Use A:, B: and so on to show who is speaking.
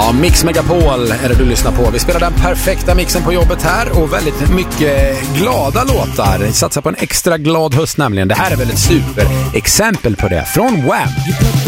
A: Ja, Mix Megapol är det du lyssnar på. Vi spelar den perfekta mixen på jobbet här och väldigt mycket glada låtar. Satsa på en extra glad höst nämligen. Det här är väl ett superexempel på det. Från Wham!